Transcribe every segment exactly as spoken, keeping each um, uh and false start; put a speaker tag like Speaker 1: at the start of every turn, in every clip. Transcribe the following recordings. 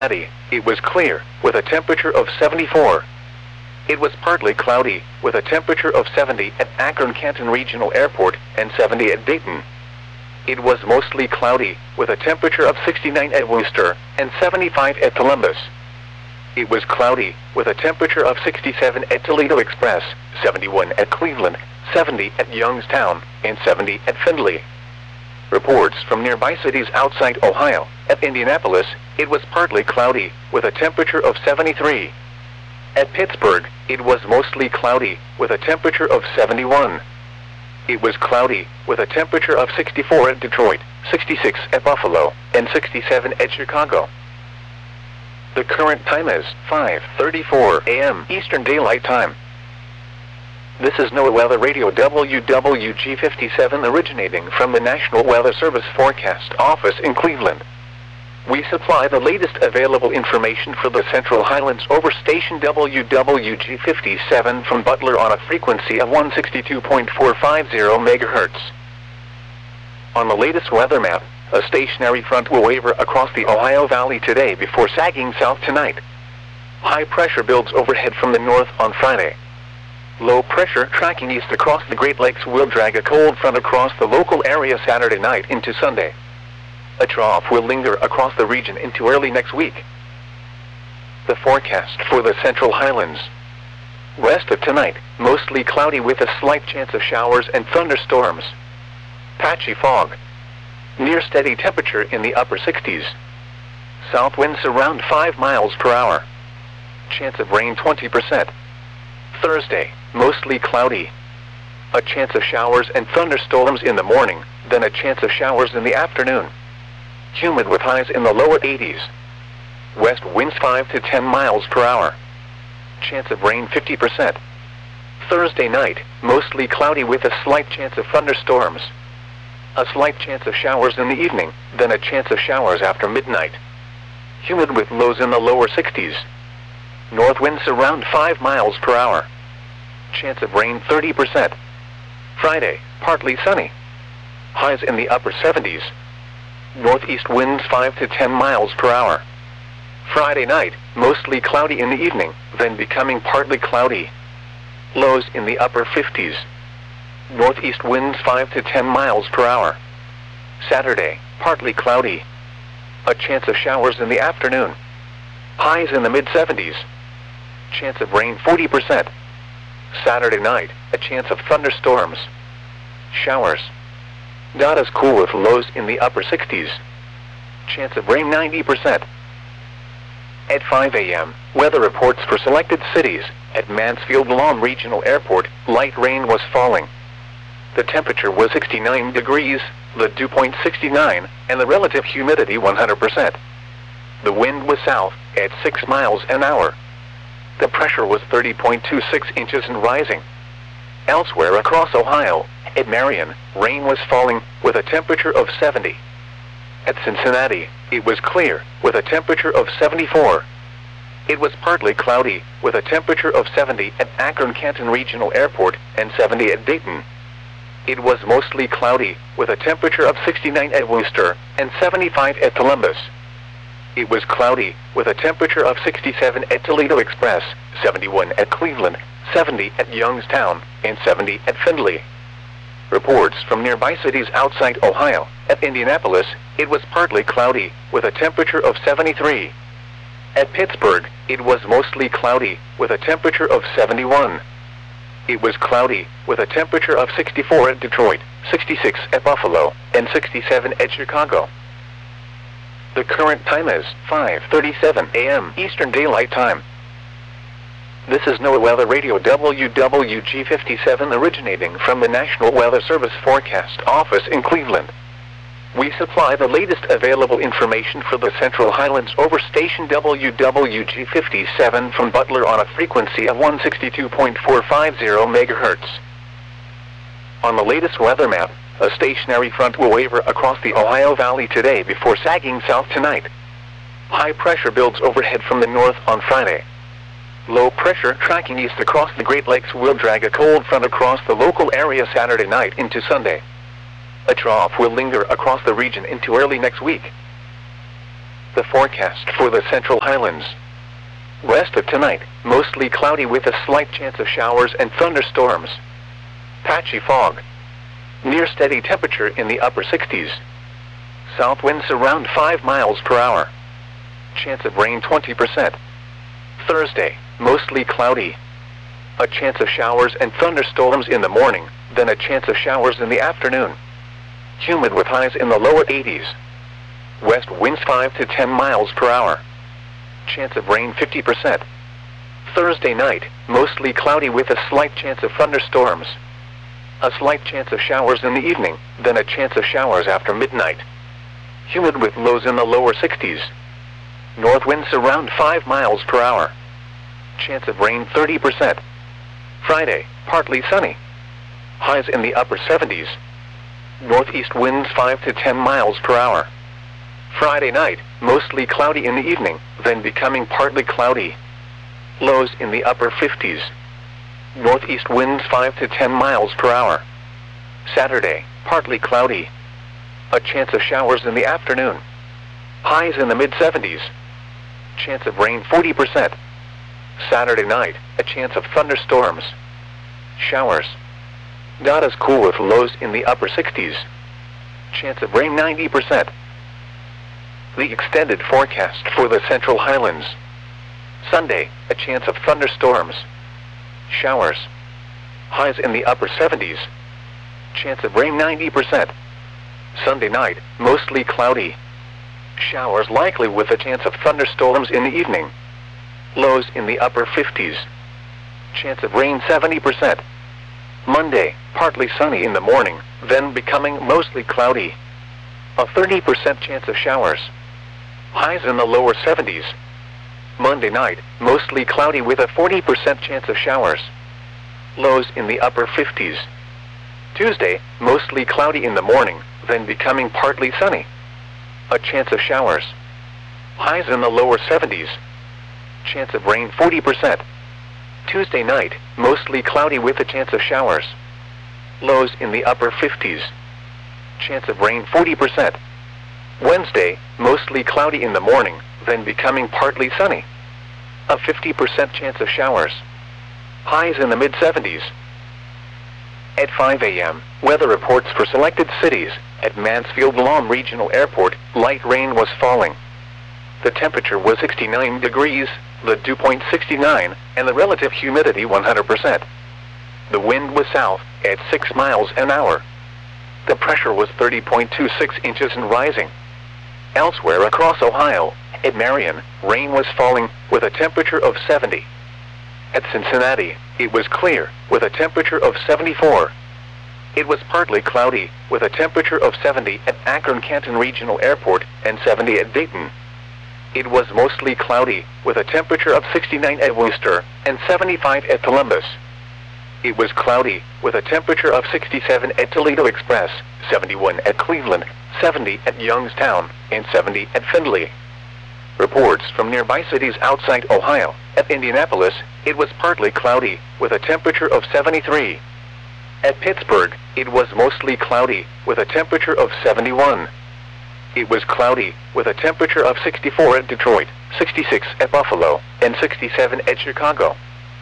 Speaker 1: Cincinnati, it was clear, with a temperature of seventy-four. It was partly cloudy, with a temperature of seventy at Akron-Canton Regional Airport and seventy at Dayton. It was mostly cloudy, with a temperature of sixty-nine at Worcester and seventy-five at Columbus. It was cloudy, with a temperature of sixty-seven at Toledo Express, seventy-one at Cleveland, seventy at Youngstown, and seventy at Findlay. Reports from nearby cities outside Ohio. At Indianapolis, it was partly cloudy, with a temperature of seventy-three. At Pittsburgh, it was mostly cloudy, with a temperature of seventy-one. It was cloudy, with a temperature of sixty-four at Detroit, sixty-six at Buffalo, and sixty-seven at Chicago. The current time is five thirty-four a m Eastern Daylight Time. This is NOAA Weather Radio W W G fifty-seven originating from the National Weather Service Forecast Office in Cleveland. We supply the latest available information for the Central Highlands over station W W G fifty-seven from Butler on a frequency of one sixty-two point four five zero megahertz. On the latest weather map, a stationary front will waver across the Ohio Valley today before sagging south tonight. High pressure builds overhead from the north on Friday. Low pressure tracking east across the Great Lakes will drag a cold front across the local area Saturday night into Sunday. A trough will linger across the region into early next week. The forecast for the Central Highlands. West of tonight, mostly cloudy with a slight chance of showers and thunderstorms. Patchy fog. Near steady temperature in the upper sixties. South winds around five miles per hour. Chance of rain twenty percent. Thursday, mostly cloudy. A chance of showers and thunderstorms in the morning, then a chance of showers in the afternoon. Humid with highs in the lower eighties. West winds five to ten miles per hour. Chance of rain fifty percent. Thursday night, mostly cloudy with a slight chance of thunderstorms. A slight chance of showers in the evening, then a chance of showers after midnight. Humid with lows in the lower sixties. North winds around five miles per hour. Chance of rain thirty percent. Friday, partly sunny. Highs in the upper seventies. Northeast winds five to ten miles per hour. Friday night, mostly cloudy in the evening, then becoming partly cloudy. Lows in the upper fifties. Northeast winds five to ten miles per hour. Saturday, partly cloudy. A chance of showers in the afternoon. Highs in the mid seventies. Chance of rain forty percent. Saturday night, a chance of thunderstorms. Showers. Not as cool with lows in the upper sixties. Chance of rain ninety percent. At five a m, weather reports for selected cities. At Mansfield Lawn Regional Airport, light rain was falling. The temperature was sixty-nine degrees, the dew point sixty-nine, and the relative humidity one hundred percent. The wind was south, at six miles an hour. The pressure was thirty point two six inches and rising. Elsewhere across Ohio, at Marion, rain was falling, with a temperature of seventy. At Cincinnati, it was clear, with a temperature of seventy-four. It was partly cloudy, with a temperature of seventy at Akron-Canton Regional Airport and seventy at Dayton. It was mostly cloudy, with a temperature of sixty-nine at Worcester and seventy-five at Columbus. It was cloudy, with a temperature of sixty-seven at Toledo Express, seventy-one at Cleveland, seventy at Youngstown, and seventy at Findlay. Reports from nearby cities outside Ohio. At Indianapolis, it was partly cloudy, with a temperature of seventy-three. At Pittsburgh, it was mostly cloudy, with a temperature of seventy-one. It was cloudy, with a temperature of sixty-four at Detroit, sixty-six at Buffalo, and sixty-seven at Chicago. The current time is five thirty-seven a m Eastern Daylight Time. This is NOAA Weather Radio W W G fifty-seven originating from the National Weather Service Forecast Office in Cleveland. We supply the latest available information for the Central Highlands over station W W G fifty-seven from Butler on a frequency of one sixty-two point four five zero megahertz. On the latest weather map, a stationary front will waver across the Ohio Valley today before sagging south tonight. High pressure builds overhead from the north on Friday. Low pressure tracking east across the Great Lakes will drag a cold front across the local area Saturday night into Sunday. A trough will linger across the region into early next week. The forecast for the Central Highlands. West of tonight, mostly cloudy with a slight chance of showers and thunderstorms. Patchy fog. Near steady temperature in the upper sixties. South winds around five miles per hour. Chance of rain twenty percent. Thursday, mostly cloudy. A chance of showers and thunderstorms in the morning, then a chance of showers in the afternoon. Humid with highs in the lower eighties. West winds five to ten miles per hour. Chance of rain fifty percent. Thursday night, mostly cloudy with a slight chance of thunderstorms. A slight chance of showers in the evening, then a chance of showers after midnight. Humid with lows in the lower sixties. North winds around five miles per hour. Chance of rain thirty percent. Friday, partly sunny. Highs in the upper seventies. Northeast winds five to ten miles per hour. Friday night, mostly cloudy in the evening, then becoming partly cloudy. Lows in the upper fifties. Northeast winds five to ten miles per hour. Saturday, partly cloudy. A chance of showers in the afternoon. Highs in the mid seventies. Chance of rain forty percent. Saturday night, a chance of thunderstorms. Showers. Not as cool with lows in the upper sixties. Chance of rain ninety percent. The extended forecast for the Central Highlands. Sunday, a chance of thunderstorms. Showers. Highs in the upper seventies. Chance of rain ninety percent. Sunday night, mostly cloudy. Showers likely with a chance of thunderstorms in the evening. Lows in the upper fifties. Chance of rain seventy percent. Monday, partly sunny in the morning, then becoming mostly cloudy. A thirty percent chance of showers. Highs in the lower seventies. Monday night, mostly cloudy with a forty percent chance of showers. Lows in the upper fifties. Tuesday, mostly cloudy in the morning, then becoming partly sunny. A chance of showers. Highs in the lower seventies. Chance of rain forty percent. Tuesday night, mostly cloudy with a chance of showers. Lows in the upper fifties. Chance of rain forty percent. Wednesday, mostly cloudy in the morning, then becoming partly sunny. A fifty percent chance of showers. Highs in the mid seventies. At five A M, weather reports for selected cities. At Mansfield Lawn Regional Airport, light rain was falling. The temperature was sixty-nine degrees, the dew point sixty-nine, and the relative humidity one hundred percent. The wind was south, at six miles an hour. The pressure was thirty point two six inches and rising. Elsewhere across Ohio, at Marion, rain was falling, with a temperature of seventy. At Cincinnati, it was clear, with a temperature of seventy-four. It was partly cloudy, with a temperature of seventy at Akron-Canton Regional Airport and seventy at Dayton. It was mostly cloudy, with a temperature of sixty-nine at Worcester and seventy-five at Columbus. It was cloudy, with a temperature of sixty-seven at Toledo Express, seventy-one at Cleveland, seventy at Youngstown, and seventy at Findlay. Reports from nearby cities outside Ohio. At Indianapolis, it was partly cloudy, with a temperature of seventy-three. At Pittsburgh, it was mostly cloudy, with a temperature of seventy-one. It was cloudy, with a temperature of sixty-four at Detroit, sixty-six at Buffalo, and sixty-seven at Chicago.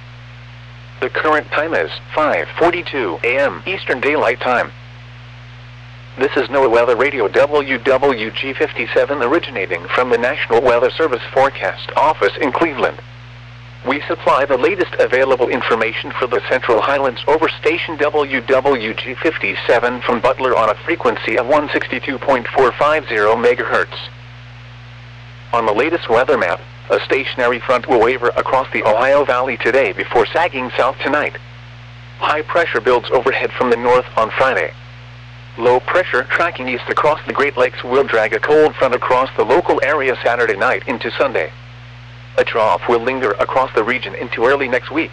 Speaker 1: The current time is five forty-two A M Eastern Daylight Time. This is NOAA Weather Radio W W G fifty-seven originating from the National Weather Service Forecast Office in Cleveland. We supply the latest available information for the Central Highlands over station W W G fifty-seven from Butler on a frequency of one sixty-two point four five zero megahertz. On the latest weather map, a stationary front will waver across the Ohio Valley today before sagging south tonight. High pressure builds overhead from the north on Friday. Low pressure tracking east across the Great Lakes will drag a cold front across the local area Saturday night into Sunday. A trough will linger across the region into early next week.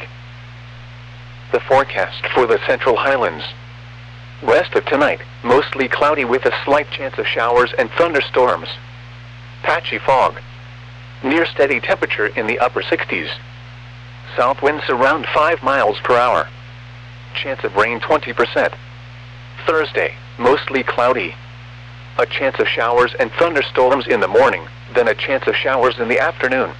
Speaker 1: The forecast for the Central Highlands. West of tonight, mostly cloudy with a slight chance of showers and thunderstorms. Patchy fog. Near steady temperature in the upper sixties. South winds around five miles per hour. Chance of rain twenty percent. Thursday, mostly cloudy. A chance of showers and thunderstorms in the morning, then a chance of showers in the afternoon.